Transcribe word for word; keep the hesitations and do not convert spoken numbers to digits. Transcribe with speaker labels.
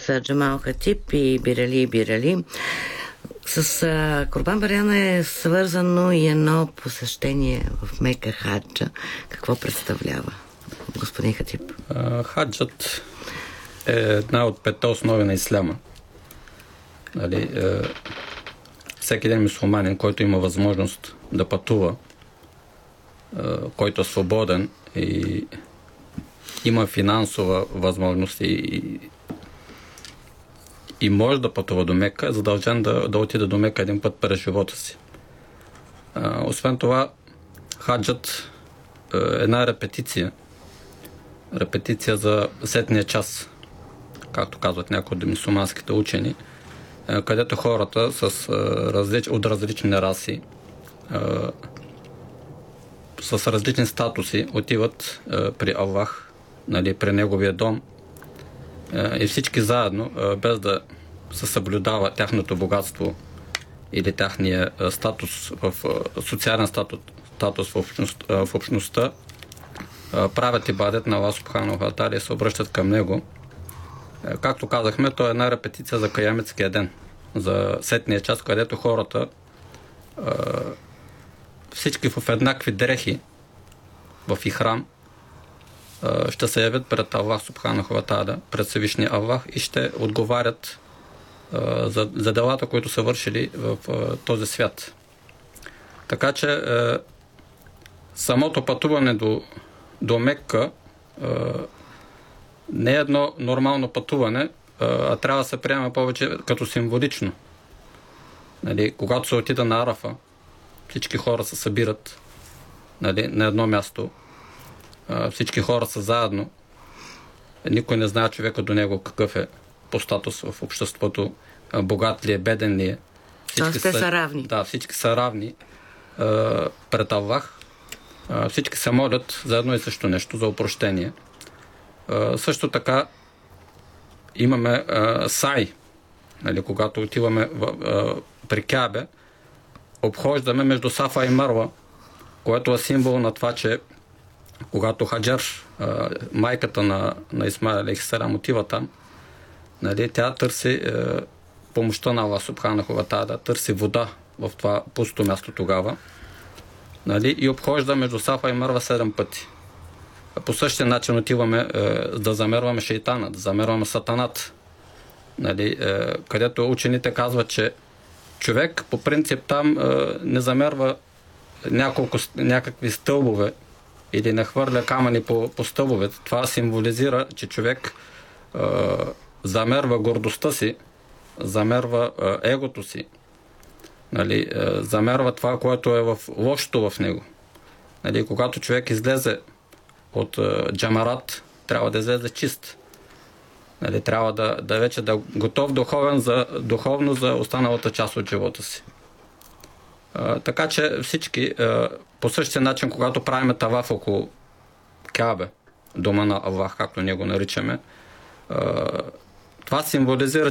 Speaker 1: с Джамал Хатиб и Бирали Бирали. С а, Курбан Байрам е свързано и едно посещение в Мека, хаджа. Какво представлява, господин Хатиб?
Speaker 2: А, хаджът е една от петте основи на исляма. Нали, е, всеки един мюсюлманин, който има възможност да пътува, е, който е свободен и има финансова възможност и, и може да пътува до Мека, е задължен да, да отиде до Мека един път през живота си. А, освен това, хаджът е една репетиция. Репетиция за сетния час, както казват някои от мюсюлманските учени, където хората с, различ, от различни раси, с различни статуси отиват при Аллах, нали, при Неговия дом, и всички заедно, без да се съблюдава тяхното богатство или тяхния статус в социален статус, статус в, общност, в общността, правят ибадет на Аллах Субхану ва Тааля и се обръщат към Него. Както казахме, то е една репетиция за Каяметския ден, за сетния час, където хората всички в еднакви дрехи в ихрам ще се явят пред Аллах Субхану ва Тааля, пред Всевишния Аллах, и ще отговарят за, за делата, които са вършили в този свят. Така че самото пътуване до, до Мекка не е едно нормално пътуване, а трябва да се приема повече като символично. Нали, когато се отида на Арафа, всички хора се събират, нали, на едно място, всички хора са заедно, никой не знае човека до него какъв е по статус в обществото, богат ли е, беден ли е.
Speaker 1: Всички са, са равни.
Speaker 2: Да, всички са равни а, пред Аллах. А, всички се молят за едно и също нещо, за опрощение. А, също така имаме а, сай, нали, когато отиваме в, а, при Каабе, обхождаме между Сафа и Марва, което е символ на това, че когато Хаджар, а, майката на, на Исмаил алейхиссалам, отива там, нали, тя търси а, помощта на Аллах Субханаху ва Тааля, търси вода в това пусто място тогава, нали, и обхожда между Сафа и Марва седем пъти. По същия начин отиваме е, да замерваме шейтана, да замерваме сатанат, нали, е, където учените казват, че човек по принцип там е, не замерва няколко, някакви стълбове или не хвърля камъни по, по стълбовете. Това символизира, че човек е, замерва гордостта си, замерва е, егото си, нали, е, замерва това, което е в лошото в него. Нали, когато човек излезе от е, джамарат, трябва да излезе чист. Нали, трябва да, да вече да готов духовен за, духовно за останалата част от живота си. Е, така че всички е, по същия начин, когато правим таваф около Каабе, дома на Аллах, както ние го наричаме, е, това символизира,